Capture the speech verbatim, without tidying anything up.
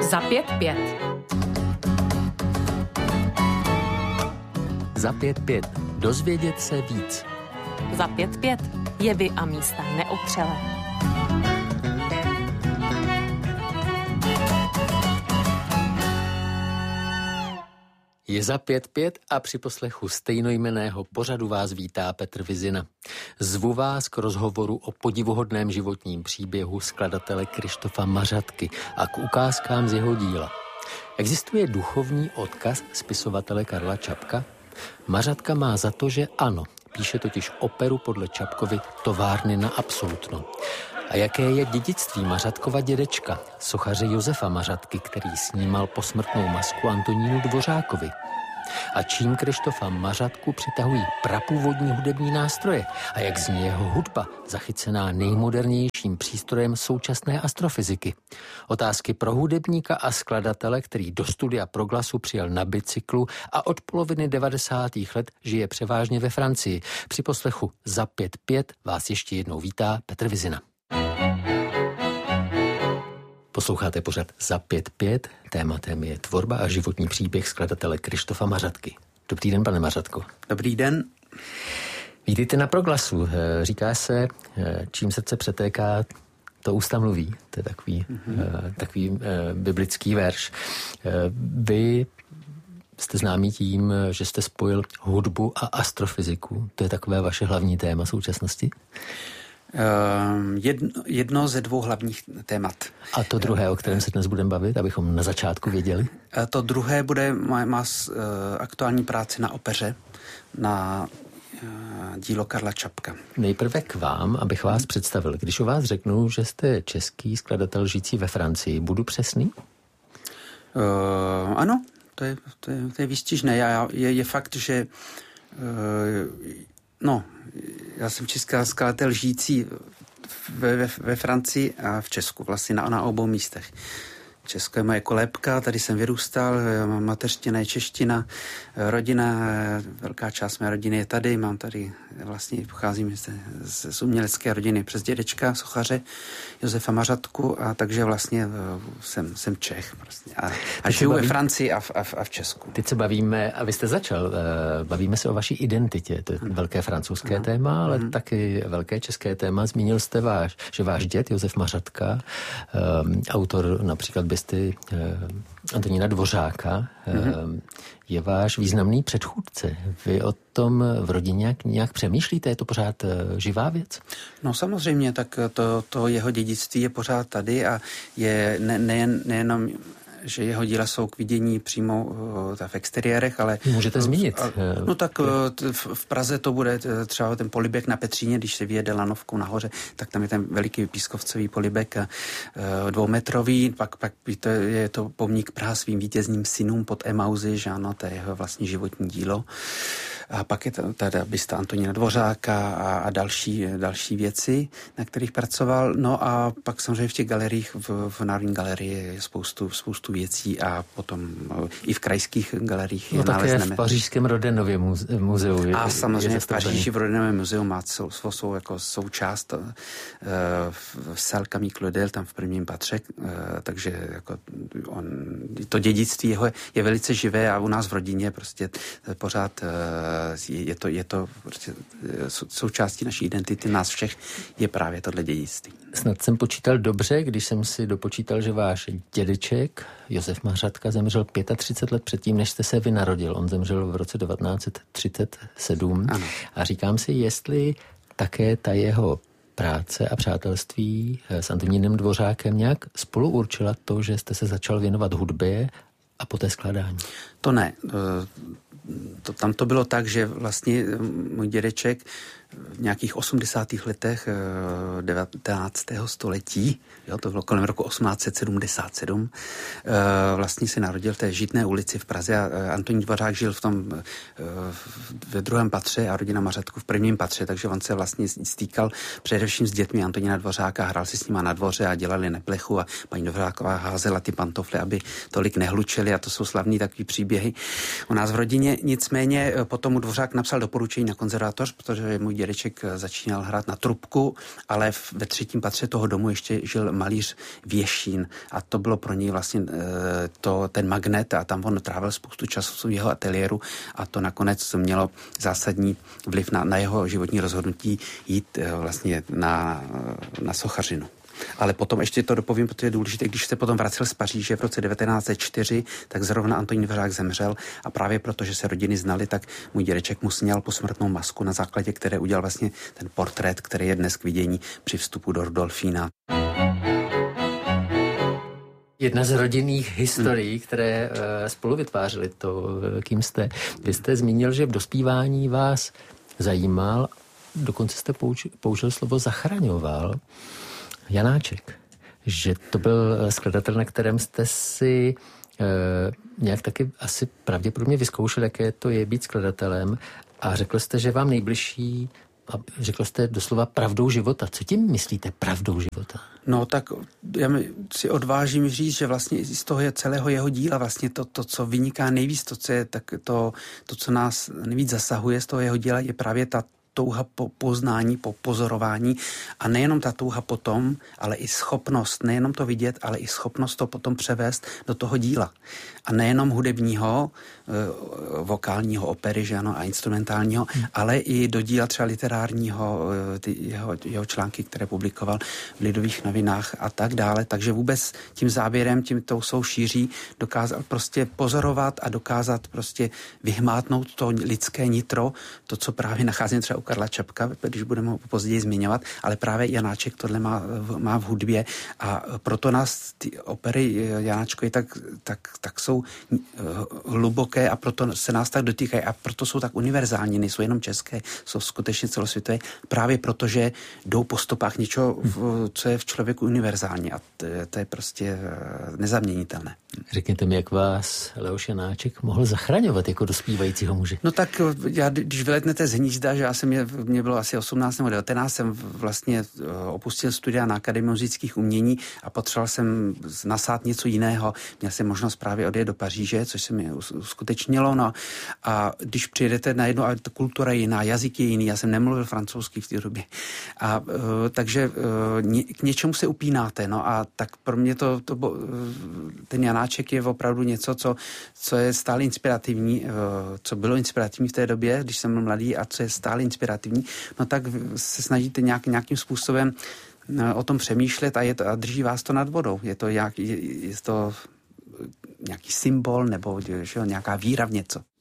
Za pět pět. Za pět pět. Dozvědět se víc. Za pět pět. Jevy a místa neotřelé. Je za pět pět a při poslechu stejnojmenného pořadu vás vítá Petr Vizina. Zvu vás k rozhovoru o podivuhodném životním příběhu skladatele Krištofa Mařatky a k ukázkám z jeho díla. Existuje duchovní odkaz spisovatele Karla Čapka? Mařatka má za to, že ano. Píše totiž operu podle Čapkovy Továrny na absolutno. A jaké je dědictví Mařatkova dědečka, sochaře Josefa Mařatky, který snímal posmrtnou masku Antonínu Dvořákovi? A čím Krištofa Mařatku přitahují prapůvodní hudební nástroje? A jak zní jeho hudba, zachycená nejmodernějším přístrojem současné astrofyziky? Otázky pro hudebníka a skladatele, který do studia Proglasu přijel na bicyklu a od poloviny devadesátých let žije převážně ve Francii. Při poslechu Za pět pět vás ještě jednou vítá Petr Vizina. Posloucháte pořad Za pět pět, tématem je tvorba a životní příběh skladatele Krištofa Mařatky. Dobrý den, pane Mařatko. Dobrý den. Vítejte na Proglasu. Říká se, čím srdce přetéká, to ústa mluví. To je takový, mm-hmm. takový biblický verš. Vy jste známí tím, že jste spojil hudbu a astrofyziku. To je takové vaše hlavní téma současnosti? Jedno, jedno ze dvou hlavních témat. A to druhé, o kterém se dnes budeme bavit, abychom na začátku věděli? To druhé bude, má, má aktuální práci na opeře, na dílo Karla Čapka. Nejprve k vám, abych vás představil. Když o vás řeknu, že jste český skladatel žijící ve Francii, budu přesný? Uh, ano, to je, to je, to je výstižné. Já, je, je fakt, že uh, no, já jsem český skladatel žijící ve, ve, ve Francii a v Česku, vlastně na, na obou místech. Česko je moje kolébka, tady jsem vyrůstal, mám mateřština je čeština, rodina, velká část mé rodiny je tady, mám tady, vlastně pocházím z, z umělecké rodiny přes dědečka, sochaře Josefa Mařatku, a takže vlastně jsem, jsem Čech prostě. A, a žiju baví... ve Francii a v, a, v, a v Česku. Teď se bavíme, a vy jste začal, bavíme se o vaší identitě, to je ano. velké francouzské ano. téma, ale ano. taky velké české téma. Zmínil jste váš, že váš děd Josef Mařatka, um, autor například Bysty uh, Antonína Dvořáka, uh, je váš významný předchůdce. Vy o tom v rodině nějak, nějak přemýšlíte? Je to pořád uh, živá věc? No samozřejmě, tak to, to jeho dědictví je pořád tady a je ne, nejen, nejenom že jeho díla jsou k vidění přímo uh, v exteriérech, ale... Můžete zmínit. A, no tak uh, v, v Praze to bude třeba ten polibek na Petříně, když se vyjede lanovkou nahoře, tak tam je ten veliký pískovcový polibek uh, dvoumetrový, pak, pak to je to pomník Praha svým vítězným synům pod Emauzy, že ano, to je jeho vlastní životní dílo. A pak je tady bysta Antonína Dvořáka a, a další, další věci, na kterých pracoval. No a pak samozřejmě v těch galeriích, v, v Národní galerii je spoustu, spoustu věcí a potom i v krajských galeriích je no, nalezneme. No také v pařížském Rodenově muzeu. Je, a samozřejmě v Paříži v Rodenovém muzeu má jsou, jsou jako součást uh, v Salle Camille Claudel, tam v prvním patře, uh, takže jako on, to dědictví jeho je, je velice živé a u nás v rodině prostě pořád uh, je to, je to prostě součástí naší identity, nás všech je právě tohle dědictví. Snad jsem počítal dobře, když jsem si dopočítal, že váš dědeček Josef Mařatka zemřel třicet pět let předtím, než jste se vy narodil. On zemřel v roce devatenáct set třicet sedm. Ano. A říkám si, jestli také ta jeho práce a přátelství s Antonínem Dvořákem nějak spolu určila to, že jste se začal věnovat hudbě a poté skládání. To ne. To, tam to bylo tak, že vlastně můj dědeček v nějakých osmdesátých letech devatenáctého století, jo, to bylo kolem roku osmnáct set sedmdesát sedm, vlastně se narodil v té Žitné ulici v Praze a Antonín Dvořák žil v tom ve druhém patře a rodina Mařatku v prvním patře, takže on se vlastně stýkal především s dětmi Antonína Dvořáka, hrál si s nima na dvoře a dělali neplechu a paní Dvořáková házela ty pantofly, aby tolik nehlučeli a to jsou slavný takový příběhy u nás v rodině. Nicméně potom mu Dvořák napsal doporučení na konzervatoř, protože můj dědeček začínal hrát na trubku, ale ve třetím patře toho domu ještě žil malíř Věšín a to bylo pro něj vlastně to, ten magnet a tam on trávil spoustu času v jeho ateliéru a to nakonec mělo zásadní vliv na, na jeho životní rozhodnutí jít vlastně na, na sochařinu. Ale potom ještě to dopovím, protože je důležité, když se potom vracel z Paříže v roce devatenáct set čtyři, tak zrovna Antonín Dvořák zemřel a právě proto, že se rodiny znali, tak můj dědeček mu sněl posmrtnou masku, na základě které udělal vlastně ten portrét, který je dnes k vidění při vstupu do Rudolfína. Jedna z rodinných historií, hmm. které uh, spolu vytvářely to, kým jste. Vy jste zmínil, že v dospívání vás zajímal, dokonce jste pouč- použil slovo zachraňoval, Janáček. Že to byl skladatel, na kterém jste si uh, nějak taky asi pravděpodobně vyzkoušel, jaké to je být skladatelem a řekl jste, že vám nejbližší a řekl jste doslova pravdou života. Co tím myslíte pravdou života? No tak já si odvážím říct, že vlastně z toho je celého jeho díla vlastně to, to co vyniká nejvíc, to, co je, tak to, to, co nás nejvíc zasahuje z toho jeho díla, je právě ta touha po poznání, po pozorování a nejenom ta touha potom, ale i schopnost, nejenom to vidět, ale i schopnost to potom převést do toho díla. A nejenom hudebního, vokálního, opery, že ano, a instrumentálního, hmm. ale i do díla třeba literárního, ty jeho, jeho články, které publikoval v Lidových novinách a tak dále. Takže vůbec tím záběrem, tím tou svou šíří dokázat prostě pozorovat a dokázat prostě vyhmátnout to lidské nitro, to, co právě nacházíme třeba u Karla Čapka, když budeme ho později zmiňovat, ale právě Janáček tohle má, má v hudbě a proto nás ty opery Janáčkovi tak, tak, tak jsou hluboké a proto se nás tak dotýkají a proto jsou tak univerzální, nejsou jenom české, jsou skutečně celosvětové, právě proto, že jdou po stopách něčeho, co je v člověku univerzální a to, to je prostě nezaměnitelné. Řekněte mi, jak vás Leoš Janáček mohl zachraňovat jako dospívajícího muže? No tak já, když vyletnete z hnízda, že já jsem, mě, mě bylo asi osmnáct nebo devatenáct, jsem vlastně opustil studia na Akademii muzických umění a potřeboval jsem nasát něco jiného. Měl jsem možnost právě odjet do Paříže, což se mi uskutečnilo. No. A když přijedete na jednu, a kultura je jiná, jazyk je jiný, já jsem nemluvil francouzsky v té době. A uh, takže uh, k něčemu se upínáte. No a tak pro mě to, to bo, ten Janáček je opravdu něco, co, co je stále inspirativní, uh, co bylo inspirativní v té době, když jsem byl mladý a co je stále inspirativní, no tak se snažíte nějak, nějakým způsobem uh, o tom přemýšlet a, je to, a drží vás to nad vodou. Je to, jak, je, je to nějaký symbol nebo že, nějaká víra v něco.